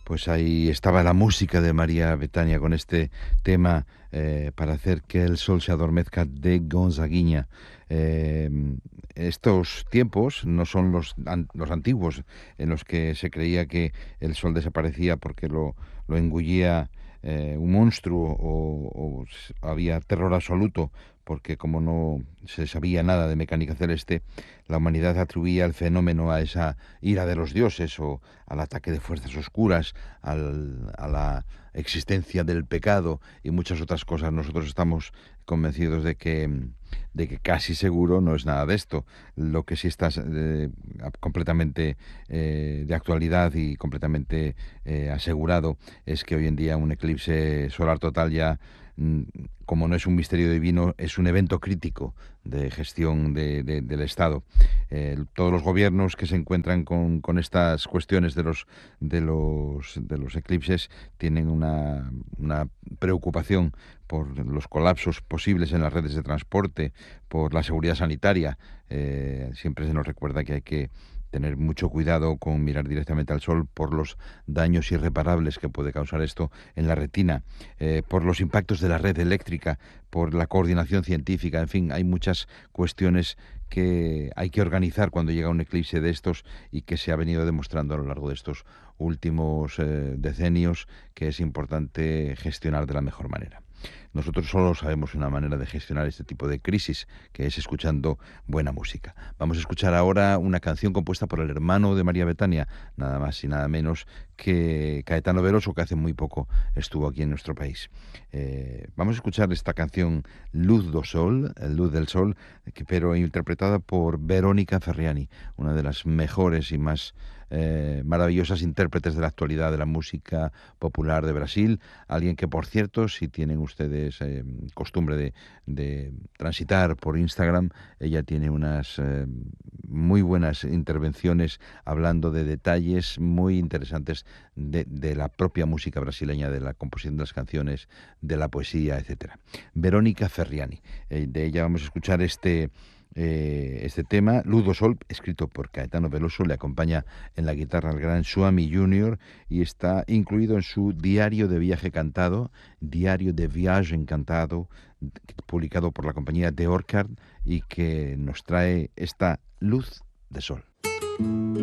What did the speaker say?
Pues ahí estaba la música de María Betania con este tema para hacer que el sol se adormezca de Gonzaguiña. Eh, Estos tiempos no son los antiguos en los que se creía que el sol desaparecía porque lo engullía un monstruo o había terror absoluto porque como no se sabía nada de mecánica celeste, la humanidad atribuía el fenómeno a esa ira de los dioses o al ataque de fuerzas oscuras, a la existencia del pecado y muchas otras cosas. Nosotros estamos convencidos de que casi seguro no es nada de esto. Lo que sí está completamente de actualidad y completamente asegurado es que hoy en día un eclipse solar total ya, mm, como no es un misterio divino, es un evento crítico de gestión del Estado. Todos los gobiernos que se encuentran con estas cuestiones de los eclipses tienen una preocupación por los colapsos posibles en las redes de transporte, por la seguridad sanitaria. Siempre se nos recuerda que hay que tener mucho cuidado con mirar directamente al sol por los daños irreparables que puede causar esto en la retina, por los impactos de la red eléctrica, por la coordinación científica, en fin, hay muchas cuestiones que hay que organizar cuando llega un eclipse de estos y que se ha venido demostrando a lo largo de estos últimos decenios que es importante gestionar de la mejor manera. Nosotros solo sabemos una manera de gestionar este tipo de crisis, que es escuchando buena música. Vamos a escuchar ahora una canción compuesta por el hermano de María Betania, nada más y nada menos que Caetano Veloso, que hace muy poco estuvo aquí en nuestro país. Vamos a escuchar esta canción Luz do Sol, Luz del Sol, pero interpretada por Verónica Ferriani, una de las mejores y más maravillosas intérpretes de la actualidad de la música popular de Brasil. Alguien que, por cierto, si tienen ustedes costumbre de transitar por Instagram, ella tiene unas muy buenas intervenciones hablando de detalles muy interesantes de la propia música brasileña, de la composición de las canciones, de la poesía, etcétera. Verónica Ferriani. De ella vamos a escuchar este tema, Ludo Sol, escrito por Caetano Veloso, le acompaña en la guitarra el gran Suami Junior y está incluido en su Diario de Viaje Cantado, Diario de Viaje Encantado, publicado por la compañía de Orchard y que nos trae esta Luz de Sol.